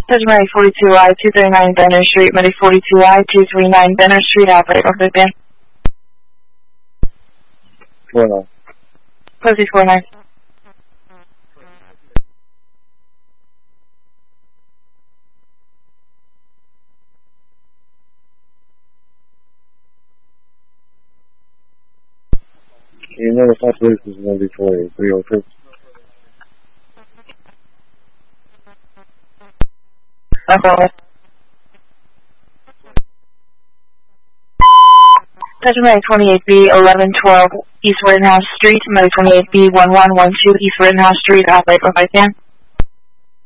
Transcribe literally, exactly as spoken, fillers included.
Ready forty-two I, two thirty-nine Benner Street, Ready forty-two I, two thirty-nine Benner Street, operator, over there. four nine. Pussy four nine. You know the population is going to be forty, three oh six. That's all right. Ready twenty-eight B, eleven twelve East Rittenhouse Street, Ready twenty-eight B, one one one two East Rittenhouse Street, operator, over there.